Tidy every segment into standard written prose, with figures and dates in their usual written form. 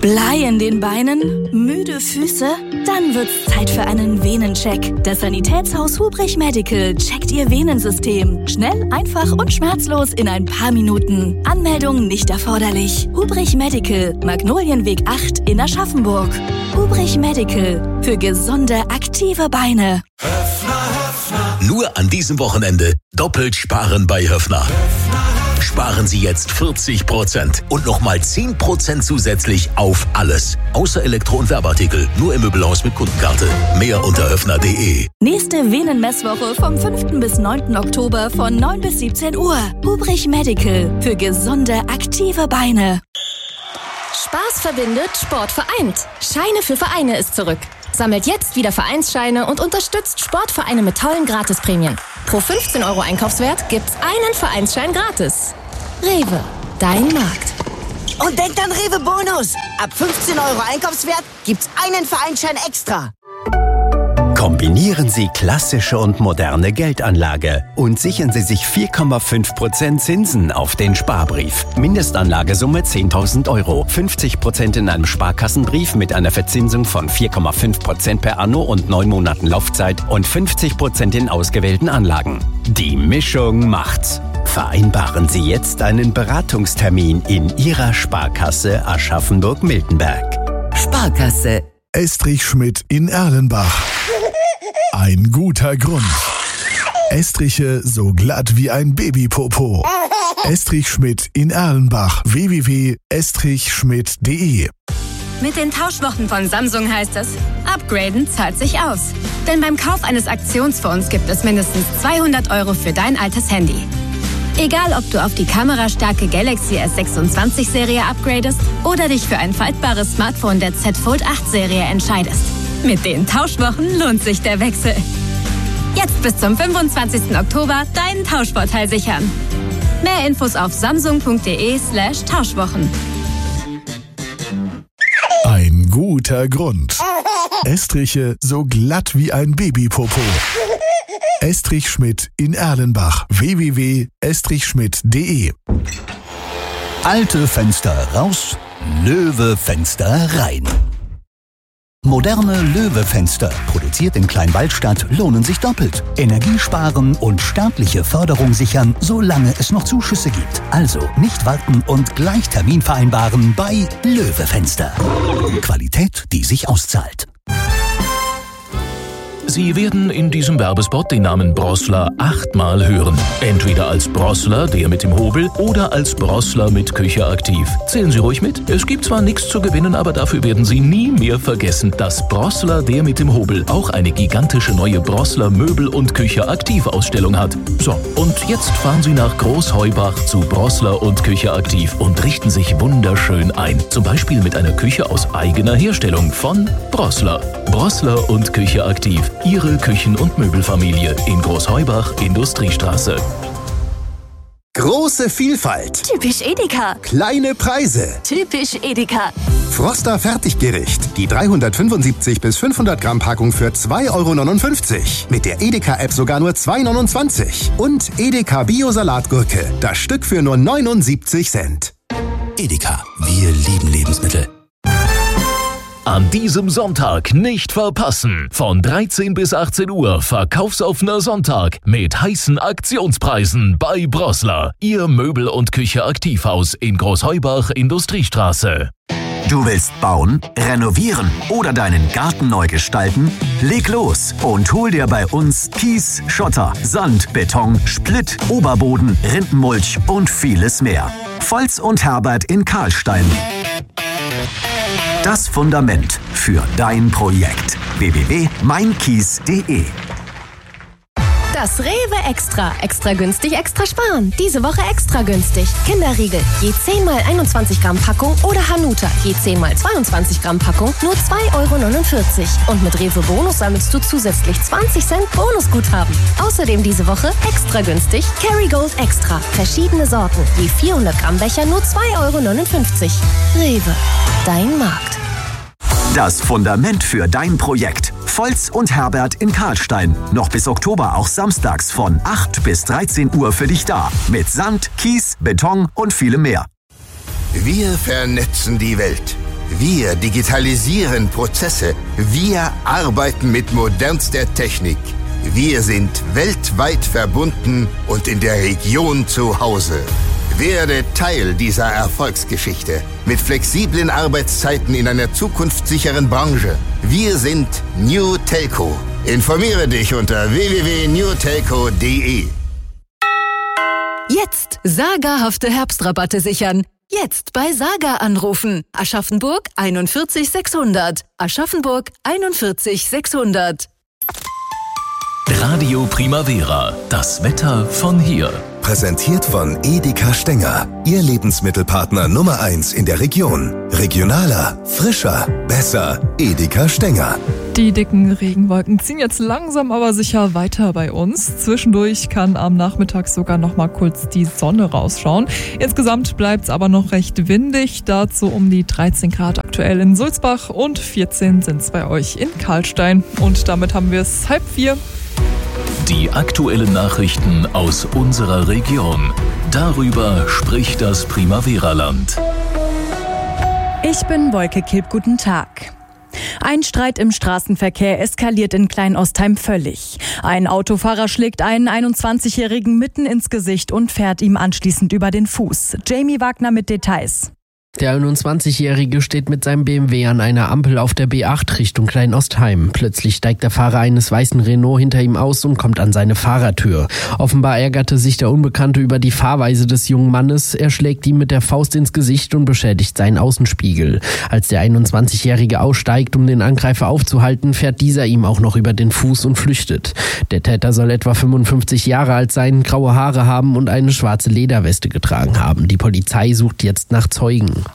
Blei in den Beinen? Müde Füße? Dann wird's Zeit für einen Venencheck. Das Sanitätshaus Hubrich Medical checkt Ihr Venensystem. Schnell, einfach und schmerzlos in ein paar Minuten. Anmeldung nicht erforderlich. Hubrich Medical, Magnolienweg 8 in Aschaffenburg. Hubrich Medical, für gesunde, aktive Beine. Nur an diesem Wochenende doppelt sparen bei Höffner. Sparen Sie jetzt 40% und nochmal 10% zusätzlich auf alles. Außer Elektro- und Werbeartikel. Nur im Möbelhaus mit Kundenkarte. Mehr unter höffner.de. Nächste Venenmesswoche vom 5. bis 9. Oktober von 9 bis 17 Uhr. Hubrich Medical, für gesunde, aktive Beine. Spaß verbindet, Sport vereint. Scheine für Vereine ist zurück. Sammelt jetzt wieder Vereinsscheine und unterstützt Sportvereine mit tollen Gratisprämien. Pro 15 € Einkaufswert gibt's einen Vereinsschein gratis. Rewe, dein Markt. Und denkt an Rewe Bonus. Ab 15 € Einkaufswert gibt's einen Vereinsschein extra. Kombinieren Sie klassische und moderne Geldanlage und sichern Sie sich 4,5% Zinsen auf den Sparbrief. Mindestanlagesumme 10.000 €. 50% in einem Sparkassenbrief mit einer Verzinsung von 4,5% per Anno und 9 Monaten Laufzeit und 50% in ausgewählten Anlagen. Die Mischung macht's. Vereinbaren Sie jetzt einen Beratungstermin in Ihrer Sparkasse Aschaffenburg-Miltenberg. Sparkasse Estrich Schmidt in Erlenbach. Ein guter Grund. Estriche so glatt wie ein Babypopo. Estrich Schmidt in Erlenbach. www.estrichschmidt.de. Mit den Tauschwochen von Samsung heißt es, upgraden zahlt sich aus. Denn beim Kauf eines Aktionsfonds gibt es mindestens 200 € für dein altes Handy. Egal, ob du auf die kamerastarke Galaxy S26-Serie upgradest oder dich für ein faltbares Smartphone der Z Fold 8-Serie entscheidest. Mit den Tauschwochen lohnt sich der Wechsel. Jetzt bis zum 25. Oktober deinen Tauschvorteil sichern. Mehr Infos auf samsung.de/Tauschwochen. Ein guter Grund. Estriche so glatt wie ein Babypopo. Estrich Schmidt in Erlenbach. www.estrichschmidt.de. Alte Fenster raus, Löwe Fenster rein. Moderne Löwe-Fenster, produziert in Kleinwaldstadt, lohnen sich doppelt. Energie sparen und staatliche Förderung sichern, solange es noch Zuschüsse gibt. Also nicht warten und gleich Termin vereinbaren bei Löwe-Fenster. Qualität, die sich auszahlt. Sie werden in diesem Werbespot den Namen Brossler 8-mal hören. Entweder als Brossler, der mit dem Hobel, oder als Brossler mit Küche aktiv. Zählen Sie ruhig mit. Es gibt zwar nichts zu gewinnen, aber dafür werden Sie nie mehr vergessen, dass Brossler, der mit dem Hobel, auch eine gigantische neue Brossler Möbel- und Küche aktiv Ausstellung hat. So, und jetzt fahren Sie nach Großheubach zu Brossler und Küche aktiv und richten sich wunderschön ein. Zum Beispiel mit einer Küche aus eigener Herstellung von Brossler. Brossler und Küche aktiv. Ihre Küchen- und Möbelfamilie in Großheubach, Industriestraße. Große Vielfalt. Typisch Edeka. Kleine Preise. Typisch Edeka. Froster Fertiggericht. Die 375 bis 500 Gramm Packung für 2,59 €. Mit der Edeka-App sogar nur 2,29 €. Und Edeka Bio-Salatgurke. Das Stück für nur 79 Cent. Edeka, wir lieben Lebensmittel. An diesem Sonntag nicht verpassen. Von 13 bis 18 Uhr verkaufsoffener Sonntag mit heißen Aktionspreisen bei Brossler. Ihr Möbel- und Küche-Aktivhaus in Großheubach, Industriestraße. Du willst bauen, renovieren oder deinen Garten neu gestalten? Leg los und hol dir bei uns Kies, Schotter, Sand, Beton, Splitt, Oberboden, Rindenmulch und vieles mehr. Volz und Herbert in Karlstein. Das Fundament für dein Projekt. www.meinkies.de. Das Rewe Extra. Extra günstig, extra sparen. Diese Woche extra günstig. Kinderriegel. Je 10 mal 21 Gramm Packung oder Hanuta. Je 10 mal 22 Gramm Packung. Nur 2,49 €. Und mit Rewe Bonus sammelst du zusätzlich 20 Cent Bonusguthaben. Außerdem diese Woche extra günstig Kerrygold Extra. Verschiedene Sorten. Je 400 Gramm Becher nur 2,59 €. Rewe. Dein Markt. Das Fundament für dein Projekt. Volz und Herbert in Karlstein. Noch bis Oktober auch samstags von 8 bis 13 Uhr für dich da. Mit Sand, Kies, Beton und vielem mehr. Wir vernetzen die Welt. Wir digitalisieren Prozesse. Wir arbeiten mit modernster Technik. Wir sind weltweit verbunden und in der Region zu Hause. Werde Teil dieser Erfolgsgeschichte mit flexiblen Arbeitszeiten in einer zukunftssicheren Branche. Wir sind New Telco. Informiere dich unter www.newtelco.de. Jetzt sagerhafte Herbstrabatte sichern. Jetzt bei Saga anrufen. Aschaffenburg 41 600. Aschaffenburg 41 600. Radio Primavera. Das Wetter von hier. Präsentiert von Edeka Stenger. Ihr Lebensmittelpartner Nummer 1 in der Region. Regionaler, frischer, besser. Edeka Stenger. Die dicken Regenwolken ziehen jetzt langsam aber sicher weiter bei uns. Zwischendurch kann am Nachmittag sogar noch mal kurz die Sonne rausschauen. Insgesamt bleibt es aber noch recht windig. Dazu um die 13 Grad aktuell in Sulzbach und 14 sind es bei euch in Karlstein. Und damit haben wir es 3:30. Die aktuellen Nachrichten aus unserer Region. Darüber spricht das Primavera-Land. Ich bin Wolke Kilp, guten Tag. Ein Streit im Straßenverkehr eskaliert in Kleinostheim völlig. Ein Autofahrer schlägt einen 21-Jährigen mitten ins Gesicht und fährt ihm anschließend über den Fuß. Jamie Wagner mit Details. Der 21-Jährige steht mit seinem BMW an einer Ampel auf der B8 Richtung Kleinostheim. Plötzlich steigt der Fahrer eines weißen Renault hinter ihm aus und kommt an seine Fahrertür. Offenbar ärgerte sich der Unbekannte über die Fahrweise des jungen Mannes. Er schlägt ihm mit der Faust ins Gesicht und beschädigt seinen Außenspiegel. Als der 21-Jährige aussteigt, um den Angreifer aufzuhalten, fährt dieser ihm auch noch über den Fuß und flüchtet. Der Täter soll etwa 55 Jahre alt sein, graue Haare haben und eine schwarze Lederweste getragen haben. Die Polizei sucht jetzt nach Zeugen.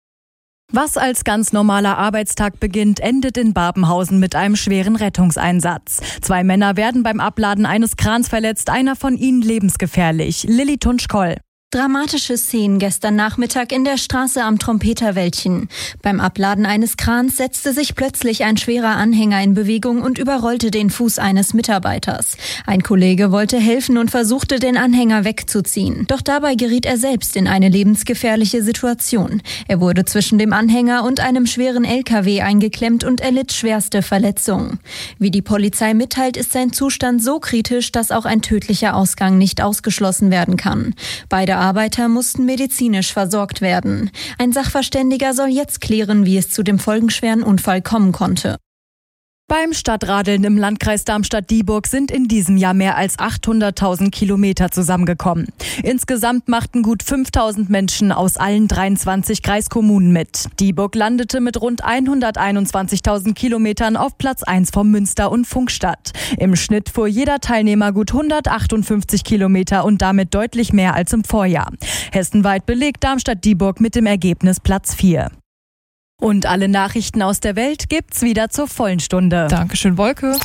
Was als ganz normaler Arbeitstag beginnt, endet in Babenhausen mit einem schweren Rettungseinsatz. 2 Männer werden beim Abladen eines Krans verletzt, einer von ihnen lebensgefährlich. Lilly Tunsch-Koll. Dramatische Szenen gestern Nachmittag in der Straße am Trompeterwäldchen. Beim Abladen eines Krans setzte sich plötzlich ein schwerer Anhänger in Bewegung und überrollte den Fuß eines Mitarbeiters. Ein Kollege wollte helfen und versuchte, den Anhänger wegzuziehen. Doch dabei geriet er selbst in eine lebensgefährliche Situation. Er wurde zwischen dem Anhänger und einem schweren LKW eingeklemmt und erlitt schwerste Verletzungen. Wie die Polizei mitteilt, ist sein Zustand so kritisch, dass auch ein tödlicher Ausgang nicht ausgeschlossen werden kann. Beide Arbeiter mussten medizinisch versorgt werden. Ein Sachverständiger soll jetzt klären, wie es zu dem folgenschweren Unfall kommen konnte. Beim Stadtradeln im Landkreis Darmstadt-Dieburg sind in diesem Jahr mehr als 800.000 Kilometer zusammengekommen. Insgesamt machten gut 5.000 Menschen aus allen 23 Kreiskommunen mit. Dieburg landete mit rund 121.000 Kilometern auf Platz 1 vom Münster- und Funkstadt. Im Schnitt fuhr jeder Teilnehmer gut 158 Kilometer und damit deutlich mehr als im Vorjahr. Hessenweit belegt Darmstadt-Dieburg mit dem Ergebnis Platz 4. Und alle Nachrichten aus der Welt gibt's wieder zur vollen Stunde. Dankeschön, Wolke.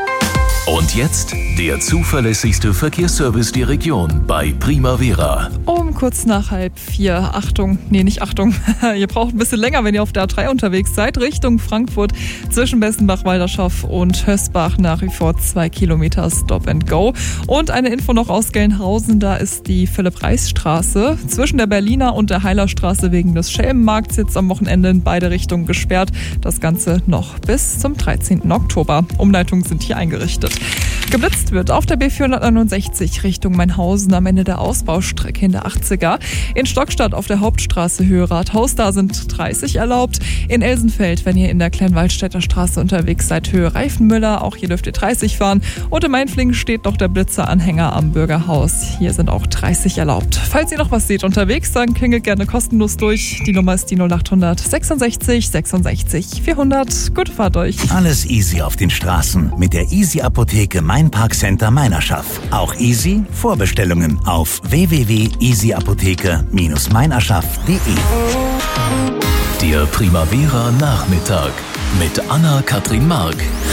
Und jetzt der zuverlässigste Verkehrsservice der Region bei Primavera. Um kurz nach 3:30. Achtung, nicht Achtung. Ihr braucht ein bisschen länger, wenn ihr auf der A3 unterwegs seid. Richtung Frankfurt zwischen Bessenbach-Walderschaff und Hösbach nach wie vor 2 Kilometer Stop and Go. Und eine Info noch aus Gelnhausen. Da ist die Philipp-Reis-Straße zwischen der Berliner und der Heilerstraße wegen des Schelmenmarkts jetzt am Wochenende in beide Richtungen gesperrt. Das Ganze noch bis zum 13. Oktober. Umleitungen sind hier eingerichtet. Geblitzt wird auf der B469 Richtung Mainhausen am Ende der Ausbaustrecke in der 80er. In Stockstadt auf der Hauptstraße Höhe Rathaus, da sind 30 erlaubt. In Elsenfeld, wenn ihr in der Kleinwaldstätter Straße unterwegs seid, Höhe Reifenmüller, auch hier dürft ihr 30 fahren. Und in Mainflingen steht noch der Blitzeranhänger am Bürgerhaus. Hier sind auch 30 erlaubt. Falls ihr noch was seht unterwegs, dann klingelt gerne kostenlos durch. Die Nummer ist die 0800 66 66 400. Gute Fahrt euch. Alles easy auf den Straßen mit der Easy Apotheke Mainparkcenter Meinerschaft. Auch easy Vorbestellungen auf www.easyapotheke-meinerschaft.de. Der Primavera Nachmittag mit Anna-Kathrin Mark.